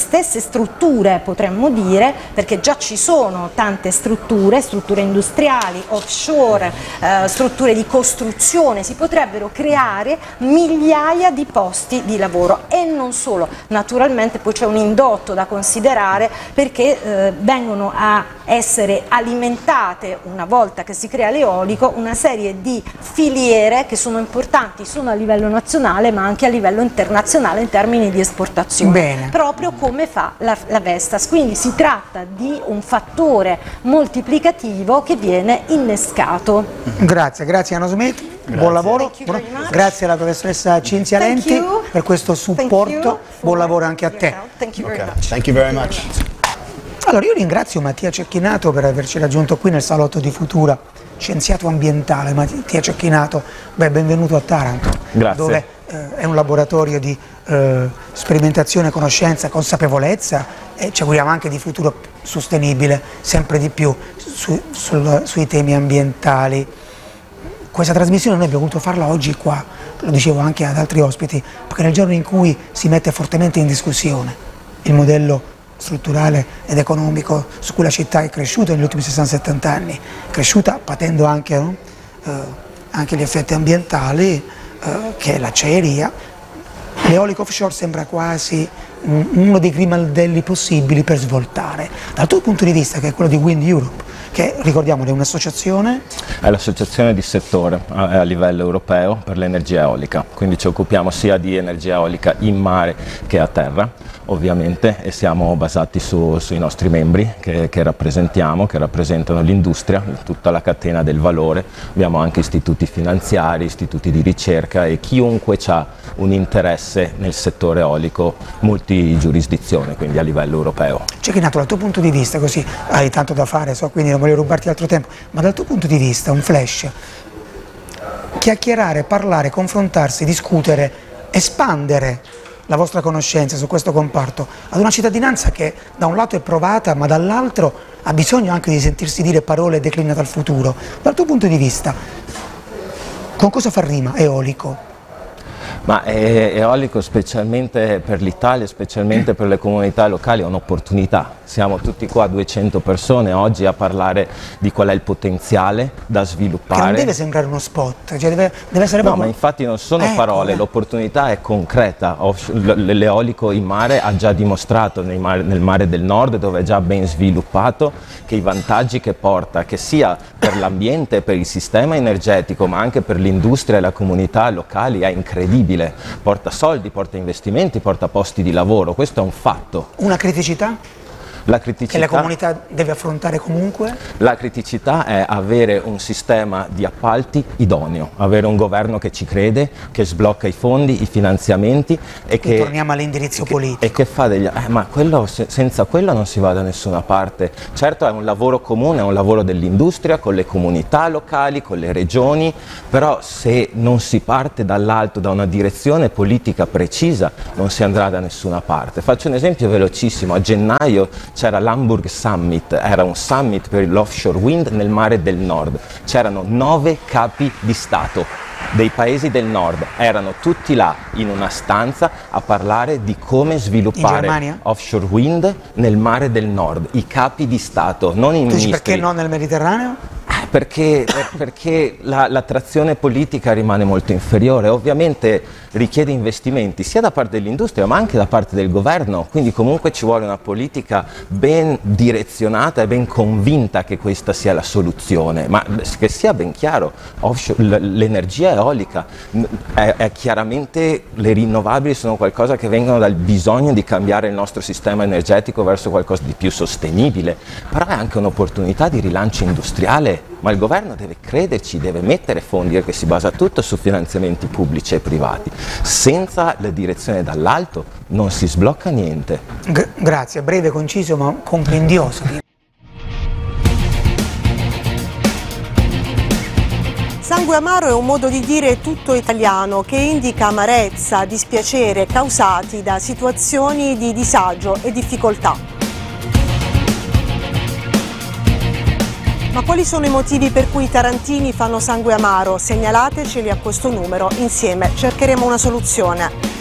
stesse strutture, potremmo dire, perché già ci sono tante strutture industriali, offshore, strutture di costruzione, si potrebbero creare migliaia di posti di lavoro. E non solo, naturalmente poi c'è un indotto da considerare, perché vengono a essere alimentate, una volta che si crea l'eolico, una serie di filiere che sono importanti a livello nazionale ma anche a livello internazionale in termini di esportazione. Bene. Proprio come fa la Vestas, quindi si tratta di un fattore moltiplicativo che viene innescato. Grazie Anna Smith, buon lavoro, grazie alla professoressa Cinzia Lenti per questo supporto, buon lavoro anche a te. Thank you very much. Allora io ringrazio Mattia Cecchinato per averci raggiunto qui nel salotto di Futura, scienziato ambientale. Mattia Cecchinato, benvenuto a Taranto. Grazie. Dove è un laboratorio di sperimentazione, conoscenza, consapevolezza, e ci auguriamo anche di futuro sostenibile sempre di più sui temi ambientali. Questa trasmissione noi abbiamo voluto farla oggi qua, lo dicevo anche ad altri ospiti, perché nel giorno in cui si mette fortemente in discussione il modello strutturale ed economico su cui la città è cresciuta negli ultimi 60-70 anni, cresciuta patendo anche gli effetti ambientali, che è l'acciaieria, l'eolico offshore sembra quasi uno dei grimaldelli possibili per svoltare. Dal tuo punto di vista, che è quello di Wind Europe, che ricordiamo è un'associazione? È l'associazione di settore a livello europeo per l'energia eolica, quindi ci occupiamo sia di energia eolica in mare che a terra, ovviamente, e siamo basati sui nostri membri che rappresentiamo, che rappresentano l'industria, tutta la catena del valore. Abbiamo anche istituti finanziari, istituti di ricerca e chiunque ha un interesse nel settore eolico multigiurisdizione, quindi a livello europeo. Cecchinato, dal tuo punto di vista, così hai tanto da fare, quindi non voglio rubarti altro tempo, ma dal tuo punto di vista un flash, chiacchierare, parlare, confrontarsi, discutere, espandere la vostra conoscenza su questo comparto ad una cittadinanza che da un lato è provata ma dall'altro ha bisogno anche di sentirsi dire parole declinate al futuro. Dal tuo punto di vista, con cosa fa rima eolico? Ma eolico, specialmente per l'Italia, specialmente per le comunità locali, è un'opportunità. Siamo tutti qua, 200 persone oggi, a parlare di qual è il potenziale da sviluppare. Che non deve sembrare uno spot, cioè deve essere No, ma infatti non sono parole, l'opportunità è concreta. L'eolico in mare ha già dimostrato nel mare del nord, dove è già ben sviluppato, che i vantaggi che porta, che sia per l'ambiente, per il sistema energetico, ma anche per l'industria e la comunità locali, è incredibile. Porta soldi, porta investimenti, porta posti di lavoro, questo è un fatto. Una criticità? Che la comunità deve affrontare comunque? La criticità è avere un sistema di appalti idoneo, avere un governo che ci crede, che sblocca i fondi, i finanziamenti e che torniamo all'indirizzo politico. E che fa degli... ma senza quello non si va da nessuna parte. Certo è un lavoro comune, è un lavoro dell'industria con le comunità locali, con le regioni, però se non si parte dall'alto, da una direzione politica precisa, non si andrà da nessuna parte. Faccio un esempio velocissimo: a gennaio c'era l'Hamburg Summit, era un summit per l'offshore wind nel mare del nord. C'erano 9 capi di Stato dei paesi del nord, erano tutti là in una stanza a parlare di come sviluppare offshore wind nel mare del nord. I capi di Stato, non i ministri. Perché non nel Mediterraneo? Perché l'attrazione politica rimane molto inferiore, ovviamente richiede investimenti sia da parte dell'industria ma anche da parte del governo, quindi comunque ci vuole una politica ben direzionata e ben convinta che questa sia la soluzione, ma che sia ben chiaro, l'energia eolica è chiaramente, le rinnovabili sono qualcosa che vengono dal bisogno di cambiare il nostro sistema energetico verso qualcosa di più sostenibile, però è anche un'opportunità di rilancio industriale. Ma il governo deve crederci, deve mettere fondi, perché si basa tutto su finanziamenti pubblici e privati. Senza la direzione dall'alto non si sblocca niente. Grazie, breve, conciso ma comprendioso. Sangue amaro è un modo di dire tutto italiano che indica amarezza, dispiacere causati da situazioni di disagio e difficoltà. Ma quali sono i motivi per cui i tarantini fanno sangue amaro? Segnalateceli a questo numero, insieme cercheremo una soluzione.